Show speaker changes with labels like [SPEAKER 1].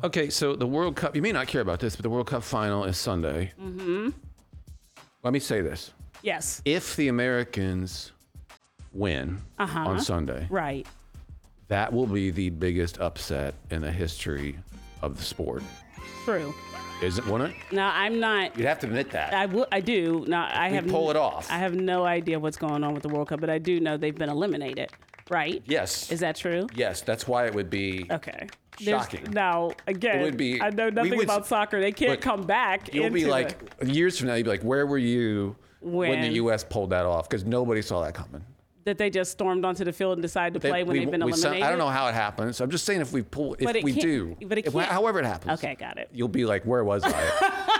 [SPEAKER 1] Okay, so the World Cup, you may not care about this, but the World Cup final is Sunday. Mm-hmm. Let me say this.
[SPEAKER 2] Yes.
[SPEAKER 1] If the Americans win on Sunday,
[SPEAKER 2] Right.
[SPEAKER 1] that will be the biggest upset in the history of the sport.
[SPEAKER 2] True.
[SPEAKER 1] Won't it?
[SPEAKER 2] Now, I'm not.
[SPEAKER 1] You'd have to admit that.
[SPEAKER 2] I do. Now,
[SPEAKER 1] pull it off.
[SPEAKER 2] I have no idea what's going on with the World Cup, but I do know they've been eliminated, right?
[SPEAKER 1] Yes.
[SPEAKER 2] Is that true?
[SPEAKER 1] Yes, that's why it would be
[SPEAKER 2] Okay.
[SPEAKER 1] shocking.
[SPEAKER 2] Now, again,
[SPEAKER 1] It would be-
[SPEAKER 2] I know nothing about soccer. They can't
[SPEAKER 1] Look,
[SPEAKER 2] come back.
[SPEAKER 1] You'll be
[SPEAKER 2] into
[SPEAKER 1] like, years from now, you'll be like, where were you when the
[SPEAKER 2] When?
[SPEAKER 1] U.S. pulled that off? Because nobody saw that coming.
[SPEAKER 2] that they just stormed onto the field and decided to play when they've been eliminated.
[SPEAKER 1] I don't know how it happens. I'm just saying if we
[SPEAKER 2] But it can't- but it can't-
[SPEAKER 1] however it happens.
[SPEAKER 2] Okay, got it.
[SPEAKER 1] You'll be like, where was I?